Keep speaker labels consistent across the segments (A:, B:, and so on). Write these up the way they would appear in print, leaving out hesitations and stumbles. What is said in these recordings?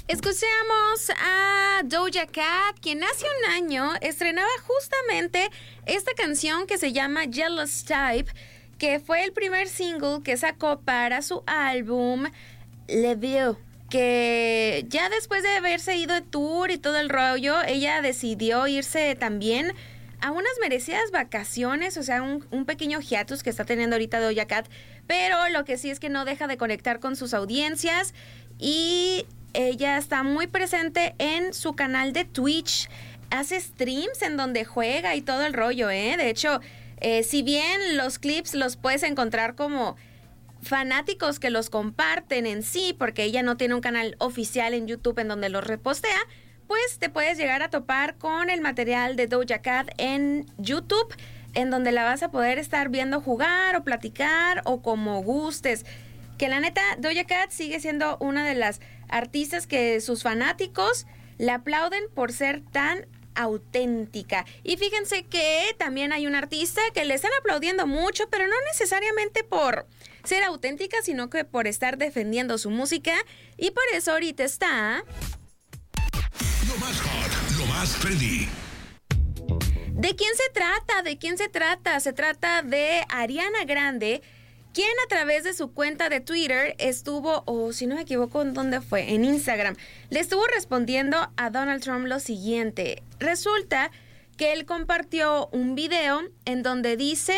A: Escuchamos a Doja Cat, quien hace un año estrenaba justamente esta canción que se llama Jealous Type, que fue el primer single que sacó para su álbum Le Vieux, que ya después de haberse ido de tour y todo el rollo, ella decidió irse también a unas merecidas vacaciones, o sea, un pequeño hiatus que está teniendo ahorita Doja Cat, pero lo que sí es que no deja de conectar con sus audiencias y ella está muy presente en su canal de Twitch, hace streams en donde juega y todo el rollo, De hecho, si bien los clips los puedes encontrar como fanáticos que los comparten en sí, porque ella no tiene un canal oficial en YouTube en donde los repostea, pues te puedes llegar a topar con el material de Doja Cat en YouTube, en donde la vas a poder estar viendo jugar o platicar o como gustes. Que la neta, Doja Cat sigue siendo una de las artistas que sus fanáticos la aplauden por ser tan auténtica. Y fíjense que también hay un artista que le están aplaudiendo mucho, pero no necesariamente por ser auténtica, sino que por estar defendiendo su música. Y por eso ahorita está...
B: Lo más hot, lo más trendy.
A: ¿De quién se trata? ¿De quién se trata? Se trata de Ariana Grande, quien a través de su cuenta de Twitter estuvo, o si no me equivoco, ¿en dónde fue? En Instagram. Le estuvo respondiendo a Donald Trump lo siguiente. Resulta que él compartió un video en donde dice: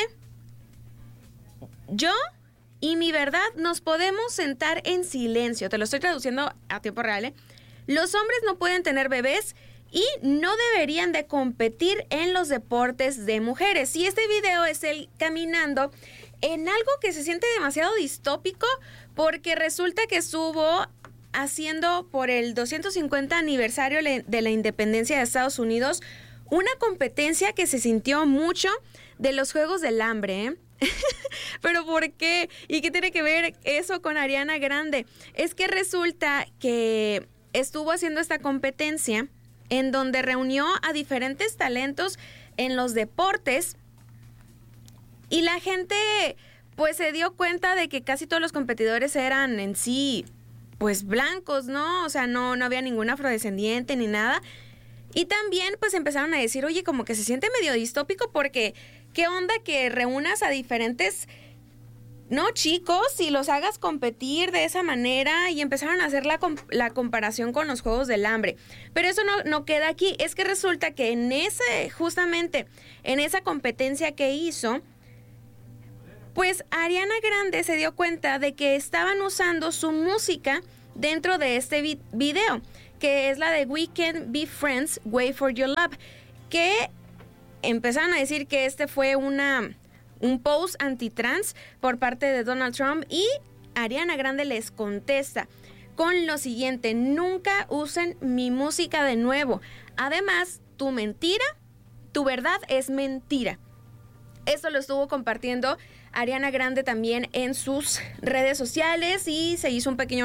A: yo y mi verdad nos podemos sentar en silencio. Te lo estoy traduciendo a tiempo real, Los hombres no pueden tener bebés y no deberían de competir en los deportes de mujeres. Y este video es él caminando en algo que se siente demasiado distópico, porque resulta que estuvo haciendo por el 250 aniversario de la independencia de Estados Unidos una competencia que se sintió mucho de los Juegos del Hambre, ¿Pero por qué? ¿Y qué tiene que ver eso con Ariana Grande? Es que resulta que estuvo haciendo esta competencia en donde reunió a diferentes talentos en los deportes y la gente pues se dio cuenta de que casi todos los competidores eran en sí pues blancos, ¿no? O sea, no había ningún afrodescendiente ni nada. Y también pues empezaron a decir, oye, como que se siente medio distópico porque ¿qué onda que reúnas a diferentes, no, chicos, y los hagas competir de esa manera? Y empezaron a hacer la comparación con los Juegos del Hambre. Pero eso no queda aquí. Es que resulta que justamente en esa competencia que hizo, pues Ariana Grande se dio cuenta de que estaban usando su música dentro de este video, que es la de We Can't Be Friends, Wait for Your Love, que empezaron a decir que este fue un post antitrans por parte de Donald Trump, y Ariana Grande les contesta con lo siguiente: nunca usen mi música de nuevo. Además, tu verdad es mentira. Esto lo estuvo compartiendo Ariana Grande también en sus redes sociales y se hizo un pequeño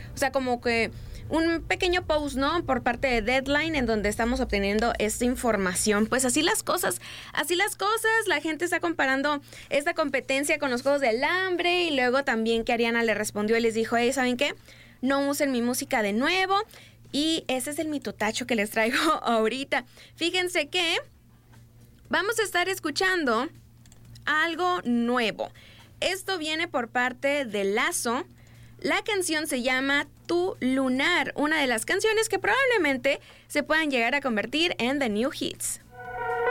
A: post, ¿no? Por parte de Deadline, en donde estamos obteniendo esta información. Pues así las cosas. La gente está comparando esta competencia con los Juegos del Hambre, y luego también que Ariana le respondió y les dijo, hey, ¿saben qué? No usen mi música de nuevo. Y ese es el mitotacho que les traigo ahorita. Fíjense que vamos a estar escuchando algo nuevo. Esto viene por parte de Lazo. La canción se llama Tu Lunar, una de las canciones que probablemente se puedan llegar a convertir en The New Hits.